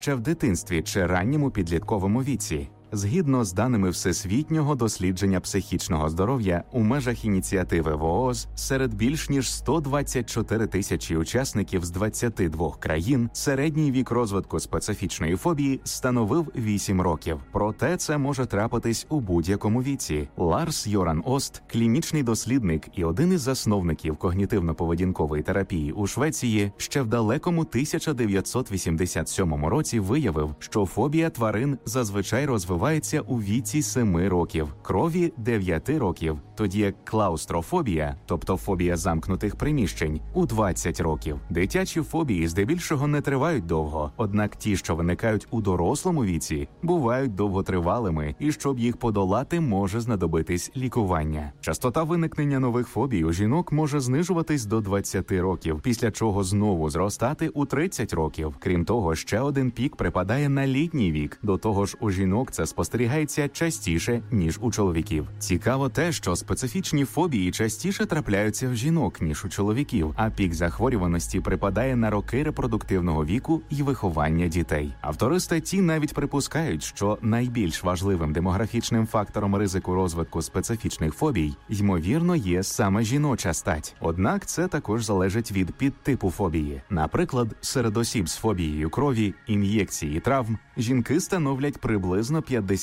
ще в дитинстві чи ранньому підлітковому віці. Згідно з даними Всесвітнього дослідження психічного здоров'я у межах ініціативи ВООЗ, серед більш ніж 124 тисячі учасників з 22 країн середній вік розвитку специфічної фобії становив 8 років. Проте це може трапитись у будь-якому віці. Ларс Йоран Ост, клінічний дослідник і один із засновників когнітивно-поведінкової терапії у Швеції, ще в далекому 1987 році виявив, що фобія тварин зазвичай розвивається у віці 7 років, крові – 9 років, тоді як клаустрофобія, тобто фобія замкнутих приміщень, у 20 років. Дитячі фобії здебільшого не тривають довго, однак ті, що виникають у дорослому віці, бувають довготривалими, і щоб їх подолати, може знадобитись лікування. Частота виникнення нових фобій у жінок може знижуватись до 20 років, після чого знову зростати у 30 років. Крім того, ще один пік припадає на літній вік, до того ж у жінок це спостерігається частіше, ніж у чоловіків. Цікаво те, що специфічні фобії частіше трапляються в жінок, ніж у чоловіків, а пік захворюваності припадає на роки репродуктивного віку і виховання дітей. Автори статті навіть припускають, що найбільш важливим демографічним фактором ризику розвитку специфічних фобій, ймовірно, є саме жіноча стать. Однак це також залежить від підтипу фобії. Наприклад, серед осіб з фобією крові, ін'єкцій і травм жінки становлять приблизно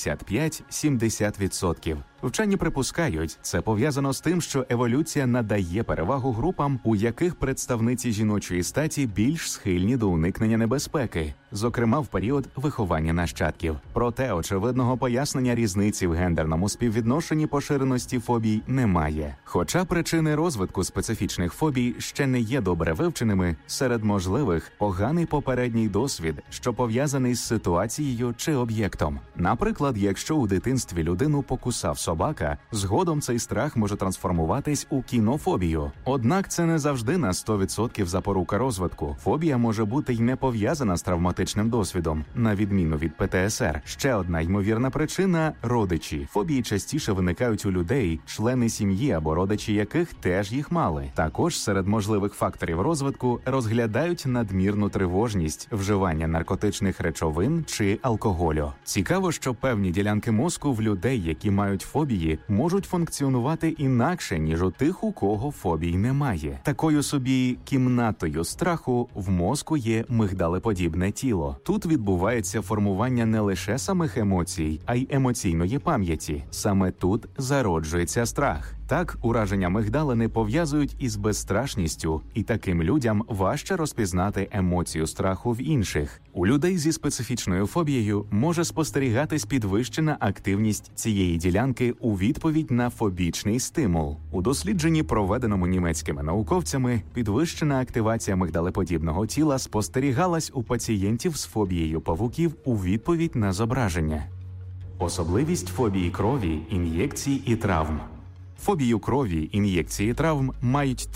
55-70%. Вчені припускають, це пов'язано з тим, що еволюція надає перевагу групам, у яких представниці жіночої статі більш схильні до уникнення небезпеки, зокрема в період виховання нащадків. Проте очевидного пояснення різниці в гендерному співвідношенні поширеності фобій немає. Хоча причини розвитку специфічних фобій ще не є добре вивченими, серед можливих поганий попередній досвід, що пов'язаний з ситуацією чи об'єктом. Наприклад, якщо у дитинстві людину покусав собака, згодом цей страх може трансформуватись у кінофобію. Однак це не завжди на 100% запорука розвитку. Фобія може бути й не пов'язана з травматичним досвідом, на відміну від ПТСР. Ще одна ймовірна причина – родичі. Фобії частіше виникають у людей, члени сім'ї або родичі яких теж їх мали. Також серед можливих факторів розвитку розглядають надмірну тривожність, вживання наркотичних речовин чи алкоголю. Цікаво, що певні ділянки мозку в людей, які мають фобії, можуть функціонувати інакше, ніж у тих, у кого фобій немає. Такою собі кімнатою страху в мозку є мигдалеподібне тіло. Тут відбувається формування не лише самих емоцій, а й емоційної пам'яті. Саме тут зароджується страх. Так, ураження мигдалини пов'язують із безстрашністю, і таким людям важче розпізнати емоцію страху в інших. У людей зі специфічною фобією може спостерігатись підвищена активність цієї ділянки у відповідь на фобічний стимул. У дослідженні, проведеному німецькими науковцями, підвищена активація мигдалеподібного тіла спостерігалась у пацієнтів з фобією павуків у відповідь на зображення. Особливість фобії крові, ін'єкцій і травм. Фобію крові, ін'єкції травм мають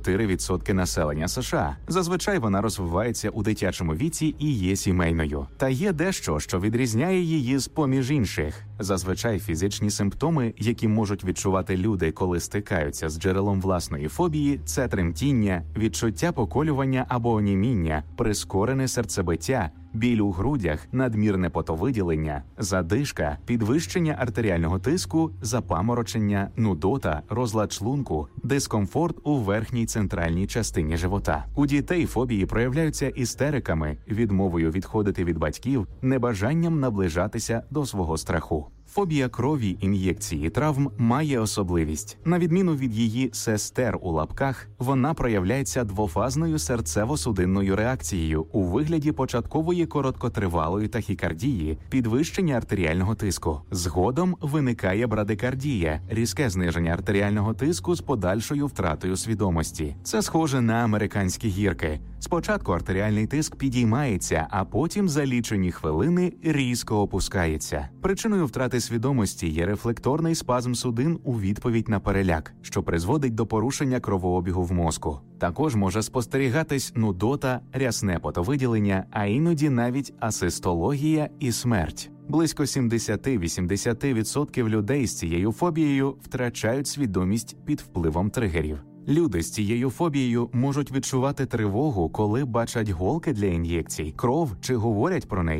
3-4% населення США. Зазвичай вона розвивається у дитячому віці і є сімейною. Та є дещо, що відрізняє її з-поміж інших. Зазвичай фізичні симптоми, які можуть відчувати люди, коли стикаються з джерелом власної фобії, це тремтіння, відчуття поколювання або оніміння, прискорене серцебиття, біль у грудях, надмірне потовиділення, задишка, підвищення артеріального тиску, запаморочення, нудота, розлад шлунку, дискомфорт у верхній центральній частині живота. У дітей фобії проявляються істериками, відмовою відходити від батьків, небажанням наближатися до свого страху. Фобія крові, ін'єкції, травм має особливість. На відміну від її «сестер» у лапках, вона проявляється двофазною серцево-судинною реакцією у вигляді початкової короткотривалої тахікардії, підвищення артеріального тиску. Згодом виникає брадикардія – різке зниження артеріального тиску з подальшою втратою свідомості. Це схоже на американські гірки. Спочатку артеріальний тиск підіймається, а потім за лічені хвилини різко опускається. Причиною втрати свідомості є рефлекторний спазм судин у відповідь на переляк, що призводить до порушення кровообігу в мозку. Також може спостерігатись нудота, рясне потовиділення, а іноді навіть асистологія і смерть. Близько 70-80% людей з цією фобією втрачають свідомість під впливом тригерів. Люди з цією фобією можуть відчувати тривогу, коли бачать голки для ін'єкцій, кров чи говорять про неї.